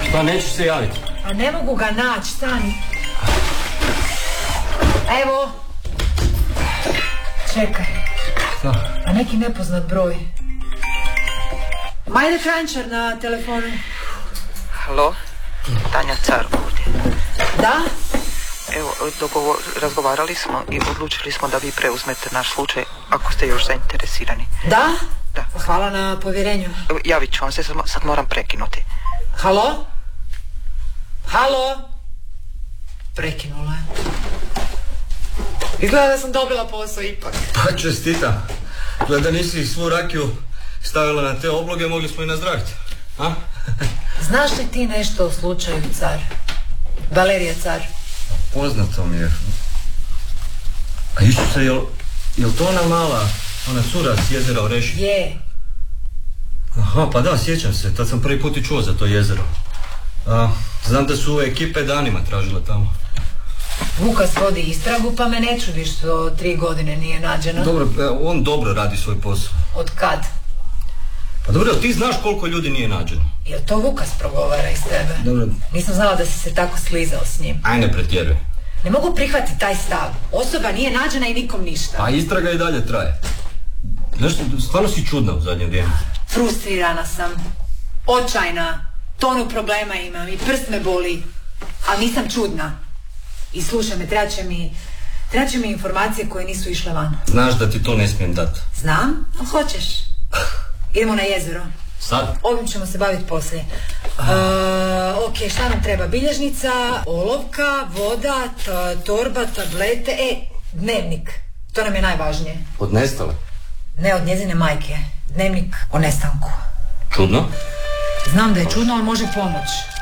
Pa nećeš se javiti. A ne mogu ga naći, stani. Evo. Čekaj. Šta? A neki nepoznat broj. Majde Kranjčar na telefonu. Halo, Tanja Car ovdje. Da? Evo, razgovarali smo i odlučili smo da vi preuzmete naš slučaj ako ste još zainteresirani. Da? Da. Hvala na povjerenju. Javit ću vam se, sad moram prekinuti. Halo? Halo? Prekinula je. Izgleda da sam dobila posao ipak. Pa čestitam. Gleda nisi svu rakiju stavila na te obloge, mogli smo i nazdraviti. A? Znaš li ti nešto o slučaju Car? Valerija Car? Poznato mi je. A Isuse, jel to ona mala, ona cura s jezera Oreši? Je. Aha, pa da, sjećam se, tad sam prvi put i čuo za to jezero. Znam da su ekipe danima tražile tamo. Vukas vodi istragu, pa me ne čudi što 3 godine nije nađeno. Dobro, on dobro radi svoj posao. Od kad? Pa dobro, ti znaš koliko ljudi nije nađeno? Jel to Vukas progovara iz tebe? Dobro. Nisam znala da si se tako slizao s njim. Aj, ne pretjeruj. Ne mogu prihvatiti taj stav. Osoba nije nađena i nikom ništa. Pa istraga i dalje traje. Znaš, stvarno si čudna u zadnje vrijeme. Frustrirana sam. Očajna. Tonu problema imam i prst me boli. Ali nisam čudna. I slušaj me, trebat će mi informacije koje nisu išle van. Znaš da ti to ne smijem dati. Znam, ali hoćeš. Idemo na jezero. Sad? Ovim ćemo se baviti poslije. Ok, šta nam treba? Bilježnica, olovka, voda, torba, tablete. Dnevnik. To nam je najvažnije. Od nestale? Ne, od njezine majke. Dnevnik o nestanku. Čudno? Znam da je čudno, ali može pomoć.